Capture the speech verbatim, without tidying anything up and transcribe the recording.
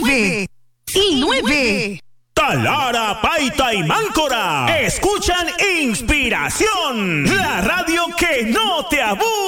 nueve y nueve. Talara, Paita y Máncora escuchan Inspiración, la radio que no te aburre.